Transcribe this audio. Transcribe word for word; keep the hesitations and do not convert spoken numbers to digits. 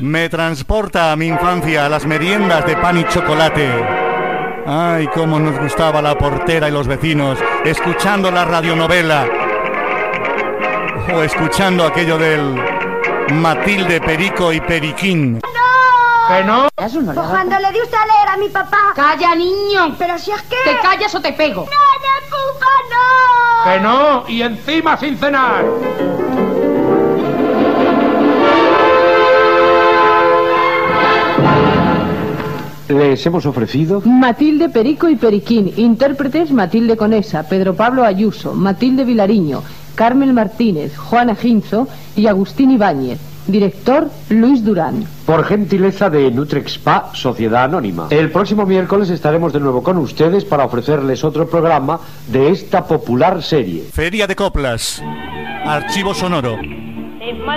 Me transporta a mi infancia, a las meriendas de pan y chocolate. Ay, cómo nos gustaba la portera y los vecinos, escuchando la radionovela. O escuchando aquello del Matilde, Perico y Periquín. ¿Que no? Pues cuando le dio usted a leer a mi papá. ¡Calla, niño! Pero si es que... ¿Te callas o te pego? ¡No, no, pupa, no! ¡Que no! Y encima sin cenar. Les hemos ofrecido... Matilde, Perico y Periquín. Intérpretes: Matilde Conesa, Pedro Pablo Ayuso, Matilde Vilariño, Carmen Martínez, Juana Ginzo y Agustín Ibáñez. Director: Luis Durán. Por gentileza de Nutrexpa, Sociedad Anónima. El próximo miércoles estaremos de nuevo con ustedes para ofrecerles otro programa de esta popular serie. Feria de Coplas. Archivo sonoro.